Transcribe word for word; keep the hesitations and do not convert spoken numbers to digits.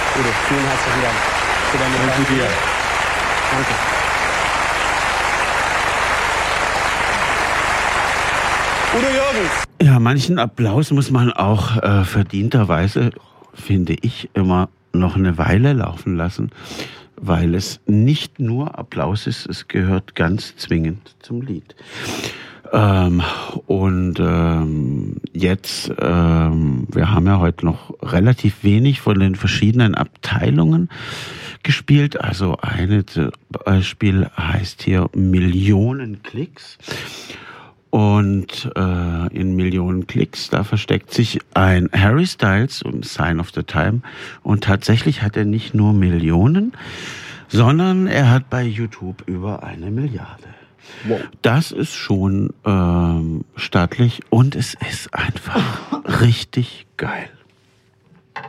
Udo, vielen herzlichen Dank für deine Danke dir. Danke. Udo Jürgens. Ja, manchen Applaus muss man auch äh, verdienterweise, finde ich, immer noch eine Weile laufen lassen, weil es nicht nur Applaus ist, es gehört ganz zwingend zum Lied. Ähm, und ähm, jetzt, ähm, wir haben ja heute noch relativ wenig von den verschiedenen Abteilungen gespielt. Also eine zum Beispiel heißt hier Millionen Klicks. Und äh, in Millionen Klicks, da versteckt sich ein Harry Styles und Sign of the Time. Und tatsächlich hat er nicht nur Millionen, sondern er hat bei YouTube über eine Milliarde. Wow. Das ist schon ähm, stattlich und es ist einfach richtig geil.